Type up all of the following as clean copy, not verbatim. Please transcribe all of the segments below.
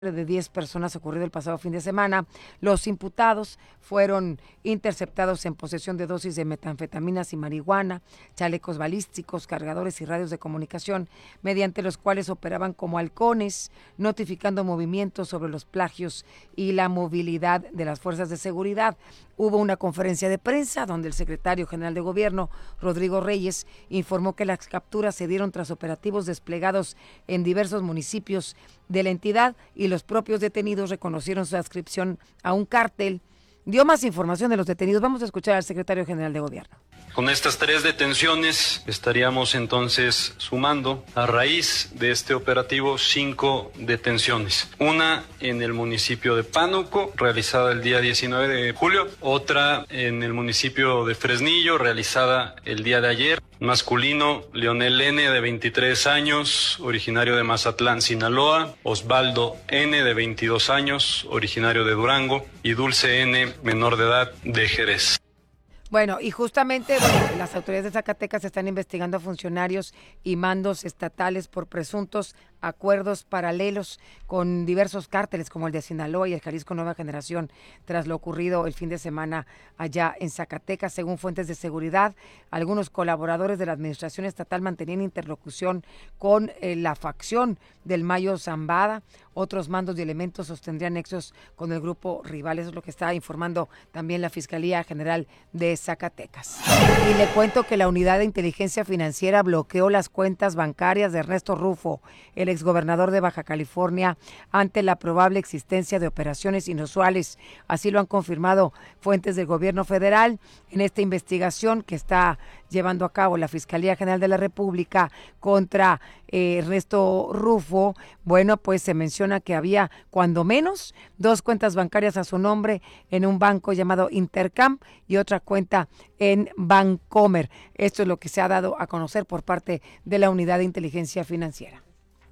de 10 personas ocurrido el pasado fin de semana. Los imputados fueron interceptados en posesión de dosis de metanfetaminas y marihuana, chalecos balísticos, cargadores y radios de comunicación, mediante los cuales operaban como halcones, notificando movimientos sobre los plagios y la movilidad de las fuerzas de seguridad. Hubo una conferencia de prensa donde el secretario general de Gobierno, Rodrigo Reyes, informó que las capturas se dieron tras operativos desplegados en diversos municipios de la entidad y los propios detenidos reconocieron su adscripción a un cártel. Dio más información de los detenidos. Vamos a escuchar al secretario general de Gobierno. Con estas 3 detenciones estaríamos entonces sumando a raíz de este operativo 5 detenciones. Una en el municipio de Pánuco, realizada el día 19 de julio. Otra en el municipio de Fresnillo, realizada el día de ayer. Masculino, Leonel N., de 23 años, originario de Mazatlán, Sinaloa. Osvaldo N., de 22 años, originario de Durango. Y Dulce N., menor de edad, de Jerez. Bueno, y justamente las autoridades de Zacatecas están investigando a funcionarios y mandos estatales por presuntos acuerdos paralelos con diversos cárteles como el de Sinaloa y el Jalisco Nueva Generación tras lo ocurrido el fin de semana allá en Zacatecas. Según fuentes de seguridad, algunos colaboradores de la administración estatal mantenían interlocución con la facción del Mayo Zambada. Otros mandos y elementos sostendrían nexos con el grupo rival. Eso es lo que está informando también la Fiscalía General de Zacatecas. Y le cuento que la Unidad de Inteligencia Financiera bloqueó las cuentas bancarias de Ernesto Rufo, el exgobernador de Baja California, ante la probable existencia de operaciones inusuales. Así lo han confirmado fuentes del gobierno federal en esta investigación que está llevando a cabo la Fiscalía General de la República contra Ernesto Rufo. Bueno, pues se menciona que había cuando menos 2 cuentas bancarias a su nombre en un banco llamado Intercam y otra cuenta en Bancomer. Esto es lo que se ha dado a conocer por parte de la Unidad de Inteligencia Financiera.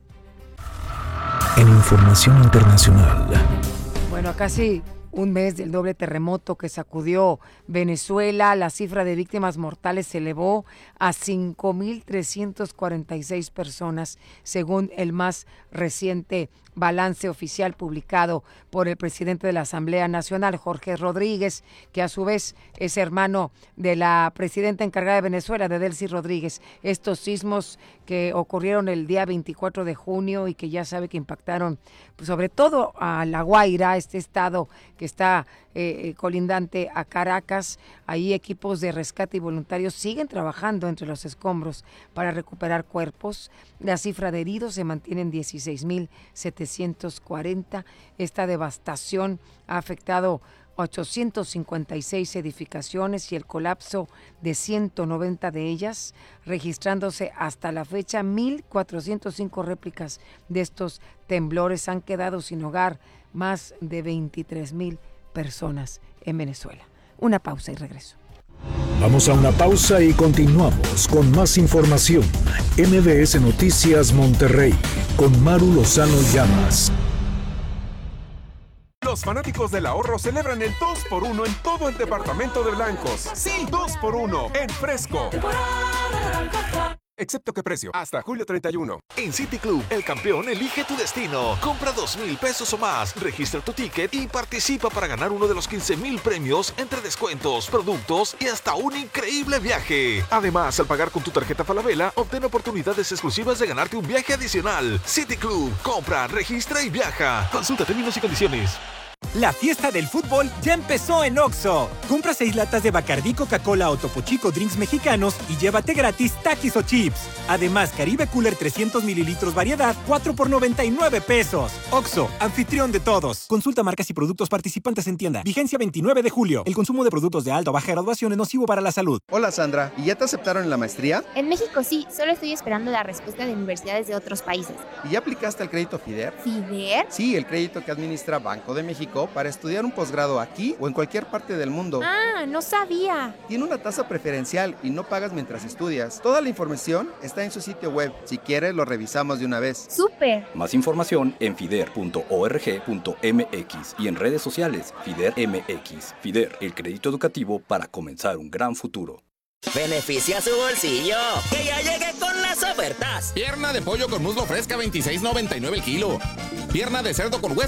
En información internacional. Bueno, casi un mes del doble terremoto que sacudió Venezuela, la cifra de víctimas mortales se elevó a 5,346 personas, según el más reciente balance oficial publicado por el presidente de la Asamblea Nacional, Jorge Rodríguez, que a su vez es hermano de la presidenta encargada de Venezuela, de Delcy Rodríguez. Estos sismos que ocurrieron el día 24 de junio y que ya sabe que impactaron pues, sobre todo a La Guaira, este estado que está colindante a Caracas. Ahí equipos de rescate y voluntarios siguen trabajando entre los escombros para recuperar cuerpos. La cifra de heridos se mantiene en 16,740. Esta devastación ha afectado 856 edificaciones y el colapso de 190 de ellas, registrándose hasta la fecha 1,405 réplicas de estos temblores. Han quedado sin hogar más de 23,000 personas en Venezuela. Una pausa y regreso. Vamos a una pausa y continuamos con más información. MBS Noticias Monterrey con Maru Lozano Llamas. Los fanáticos del ahorro celebran el 2x1 en todo el departamento de Blancos. Sí, 2x1 en Fresco. Excepto que precio, hasta julio 31. En City Club, el campeón elige tu destino. Compra 2,000 pesos o más, registra tu ticket y participa para ganar uno de los 15,000 premios entre descuentos, productos y hasta un increíble viaje. Además, al pagar con tu tarjeta Falabella, obtén oportunidades exclusivas de ganarte un viaje adicional. City Club, compra, registra y viaja. Consulta términos y condiciones. La fiesta del fútbol ya empezó en Oxxo. Compra 6 latas de Bacardí, Coca-Cola o Topo Chico Drinks mexicanos y llévate gratis Takis o chips. Además, Caribe Cooler 300 mililitros variedad, 4 por 99 pesos. Oxxo, anfitrión de todos. Consulta marcas y productos participantes en tienda. Vigencia 29 de julio. El consumo de productos de alta o baja graduación es nocivo para la salud. Hola Sandra, ¿y ya te aceptaron en la maestría? En México sí, solo estoy esperando la respuesta de universidades de otros países. ¿Y ya aplicaste al crédito FIDER? ¿FIDER? Sí, el crédito que administra Banco de México para estudiar un posgrado aquí o en cualquier parte del mundo. Ah, no sabía. Tiene una tasa preferencial y no pagas mientras estudias. Toda la información está en su sitio web. Si quieres, lo revisamos de una vez. ¡Súper! Más información en fider.org.mx y en redes sociales FIDER MX. FIDER, el crédito educativo para comenzar un gran futuro. Beneficia su bolsillo, que ya llegué con las ofertas. Pierna de pollo con muslo fresca, $26.99 el kilo. pierna de cerdo con hueso